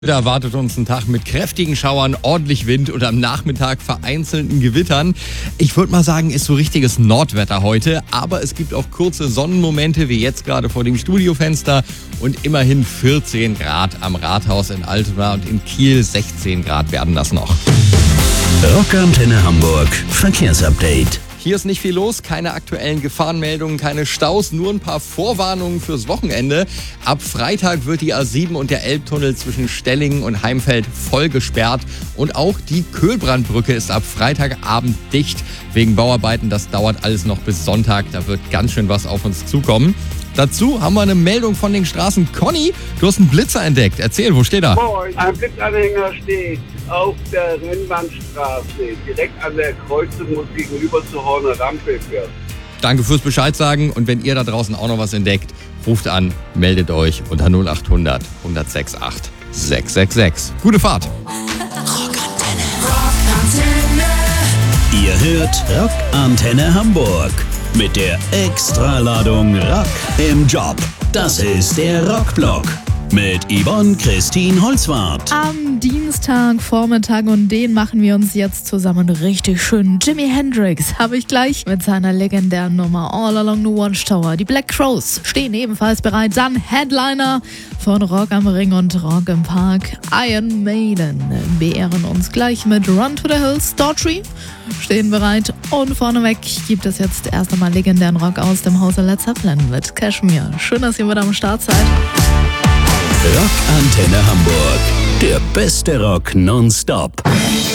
Da erwartet uns ein Tag mit kräftigen Schauern, ordentlich Wind und am Nachmittag vereinzelten Gewittern. Ich würde mal sagen, ist so richtiges Nordwetter heute, aber es gibt auch kurze Sonnenmomente, wie jetzt gerade vor dem Studiofenster und immerhin 14 Grad am Rathaus in Altona und in Kiel 16 Grad werden das noch. Rockantenne Hamburg Verkehrsupdate. Hier ist nicht viel los, keine aktuellen Gefahrenmeldungen, keine Staus, nur ein paar Vorwarnungen fürs Wochenende. Ab Freitag wird die A7 und der Elbtunnel zwischen Stellingen und Heimfeld voll gesperrt. Und auch die Köhlbrandbrücke ist ab Freitagabend dicht wegen Bauarbeiten. Das dauert alles noch bis Sonntag, da wird ganz schön was auf uns zukommen. Dazu haben wir eine Meldung von den Straßen. Conny, du hast einen Blitzer entdeckt. Erzähl, wo steht er? Moin, ein Blitzanhänger steht auf der Rennbahnstraße, direkt an der Kreuzung, wo es gegenüber zur Horner Rampe fährt. Danke fürs Bescheid sagen. Und wenn ihr da draußen auch noch was entdeckt, ruft an, meldet euch unter 0800 1068 666. Gute Fahrt. Ihr hört Rockantenne Hamburg mit der Extraladung Rock im Job. Das ist der Rockblock mit Yvonne Christine Holzwarth. Am Dienstagvormittag und den machen wir uns jetzt zusammen richtig schön. Jimi Hendrix habe ich gleich mit seiner legendären Nummer All Along the Watchtower. Die Black Crowes stehen ebenfalls bereit. Dann Headliner von Rock am Ring und Rock im Park. Iron Maiden beehren uns gleich mit Run to the Hills. Daughtry stehen bereit. Und vorneweg gibt es jetzt erst einmal legendären Rock aus dem Hause Led Zeppelin mit Cashmere. Schön, dass ihr mit am Start seid. Rockantenne Hamburg, der beste Rock nonstop.